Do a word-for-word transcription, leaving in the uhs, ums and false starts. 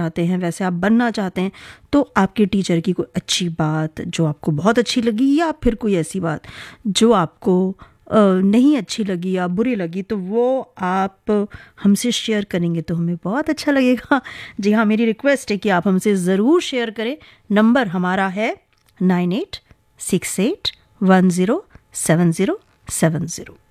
चाहते हैं, वैसे आप बनना चाहते हैं, तो आपके टीचर की कोई अच्छी बात जो आपको बहुत अच्छी लगी या फिर कोई ऐसी बात जो आपको अ, नहीं अच्छी लगी या बुरी लगी, तो वो आप हमसे शेयर करेंगे तो हमें बहुत अच्छा लगेगा। जी हाँ, मेरी रिक्वेस्ट है कि आप हमसे ज़रूर शेयर करें। नंबर हमारा है nine eight six eight one zero seven zero seven zero.